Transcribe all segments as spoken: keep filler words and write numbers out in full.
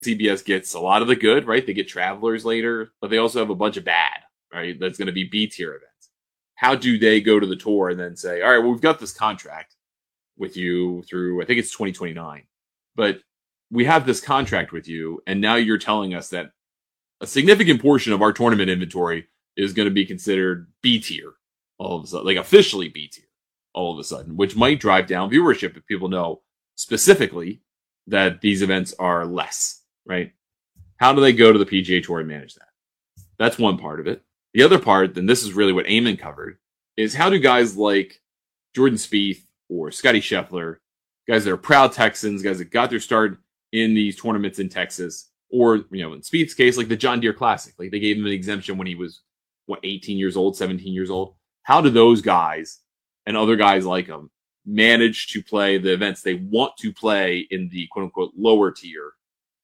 C B S gets a lot of the good, right? They get Travelers later, but they also have a bunch of bad, right? That's going to be B tier events. How do they go to the tour and then say, all right, well, we've got this contract with you through, I think it's twenty twenty-nine, but we have this contract with you, and now you're telling us that a significant portion of our tournament inventory is going to be considered B tier all of a sudden, like officially B tier all of a sudden, which might drive down viewership if people know specifically that these events are less, right? How do they go to the P G A Tour and manage that? That's one part of it. The other part, and this is really what Eamon covered, is how do guys like Jordan Spieth or Scotty Scheffler, guys that are proud Texans, guys that got their start in these tournaments in Texas, or, you know, in Spieth's case, like the John Deere Classic, like they gave him an exemption when he was, what, eighteen years old, seventeen years old. How do those guys and other guys like them manage to play the events they want to play in the quote unquote lower tier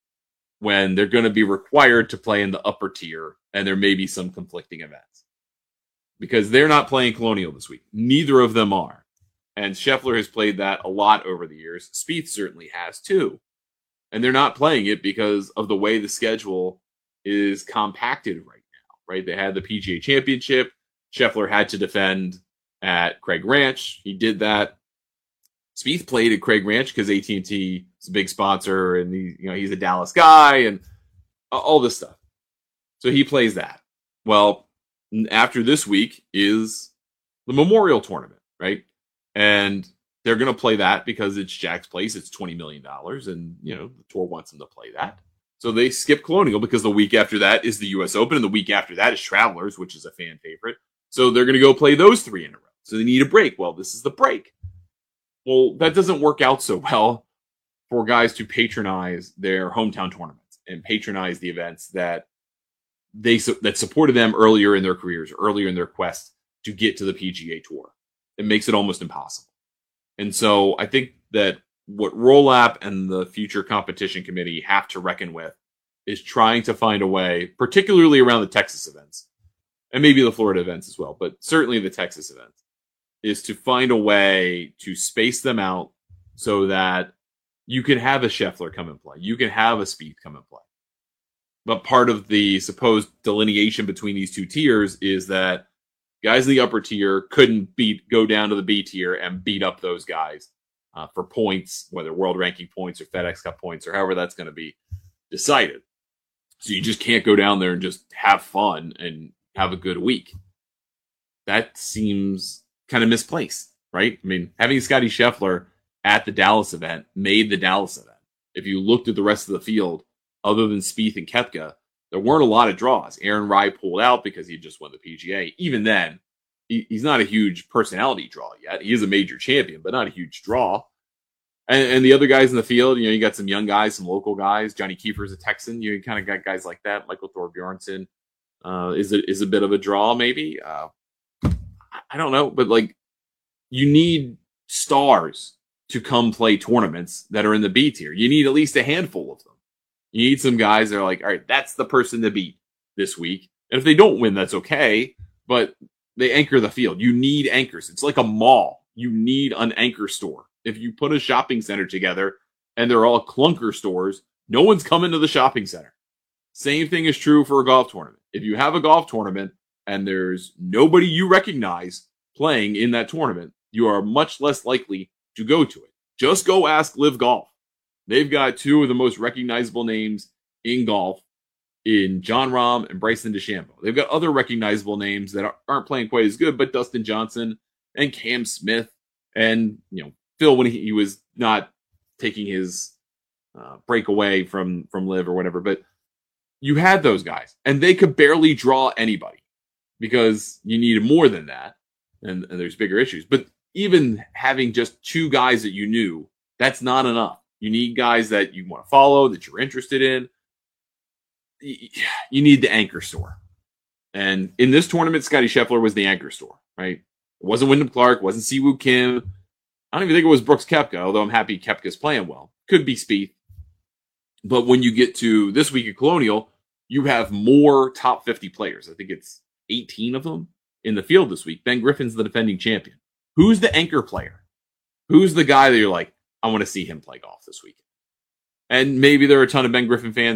when they're going to be required to play in the upper tier and there may be some conflicting events? Because they're not playing Colonial this week. Neither of them are. And Scheffler has played that a lot over the years. Spieth certainly has too. And they're not playing it because of the way the schedule is compacted right now, right? They had the P G A Championship. Scheffler had to defend at Craig Ranch. He did that. Spieth played at Craig Ranch because A T and T is a big sponsor, and he, you know, he's a Dallas guy, and all this stuff. So he plays that. Well, after this week is the Memorial Tournament, right? And they're going to play that because it's Jack's Place. It's twenty million dollars, and you know the tour wants them to play that. So they skip Colonial because the week after that is the U S Open, and the week after that is Travelers, which is a fan favorite. So they're going to go play those three in a row. So they need a break. Well, this is the break. Well, that doesn't work out so well for guys to patronize their hometown tournaments and patronize the events that they that supported them earlier in their careers, earlier in their quest to get to the P G A Tour. It makes it almost impossible. And so I think that what Roll-Up and the future competition committee have to reckon with is trying to find a way, particularly around the Texas events, and maybe the Florida events as well, but certainly the Texas events, is to find a way to space them out so that you can have a Scheffler come and play. You can have a Spieth come and play. But part of the supposed delineation between these two tiers is that guys in the upper tier couldn't beat go down to the B tier and beat up those guys uh, for points, whether world ranking points or FedEx Cup points or however that's going to be decided. So you just can't go down there and just have fun and have a good week. That seems kind of misplaced, right? I mean, having Scotty Scheffler at the Dallas event made the Dallas event. If you looked at the rest of the field, other than Spieth and Koepka, there weren't a lot of draws. Aaron Rai pulled out because he just won the P G A. Even then, he, he's not a huge personality draw yet. He is a major champion, but not a huge draw. And, and the other guys in the field, you know, you got some young guys, some local guys. Johnny Kiefer's a Texan. You kind of got guys like that. Michael Thorbjornsen uh, is a, is a bit of a draw, maybe. Uh, I don't know, but like, you need stars to come play tournaments that are in the B tier. You need at least a handful of them. You need some guys that are like, all right, that's the person to beat this week. And if they don't win, that's okay, but they anchor the field. You need anchors. It's like a mall. You need an anchor store. If you put a shopping center together and they're all clunker stores, no one's coming to the shopping center. Same thing is true for a golf tournament. If you have a golf tournament and there's nobody you recognize playing in that tournament, you are much less likely to go to it. Just go ask Live Golf. They've got two of the most recognizable names in golf in Jon Rahm and Bryson DeChambeau. They've got other recognizable names that aren't playing quite as good, but Dustin Johnson and Cam Smith and, you know, Phil when he, he was not taking his uh, break away from, from Live or whatever. But you had those guys, and they could barely draw anybody because you needed more than that, and, and there's bigger issues. But even having just two guys that you knew, that's not enough. You need guys that you want to follow, that you're interested in. You need the anchor store. And in this tournament, Scotty Scheffler was the anchor store, right? It wasn't Wyndham Clark, wasn't Siwoo Kim. I don't even think it was Brooks Koepka, although I'm happy Koepka's playing well. Could be Spieth. But when you get to this week at Colonial, you have more top fifty players. I think it's eighteen of them in the field this week. Ben Griffin's the defending champion. Who's the anchor player? Who's the guy that you're like, I want to see him play golf this weekend? And maybe there are a ton of Ben Griffin fans